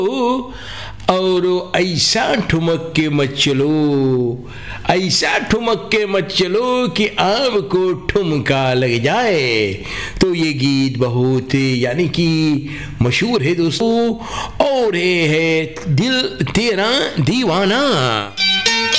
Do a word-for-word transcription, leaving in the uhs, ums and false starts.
और ऐसा ठुमक के मत चलो, ऐसा ठुमक के मत चलो कि आम को ठुमका लग जाए। तो ये गीत बहुत यानी कि मशहूर है दोस्तों, और ये है दिल तेरा दीवाना।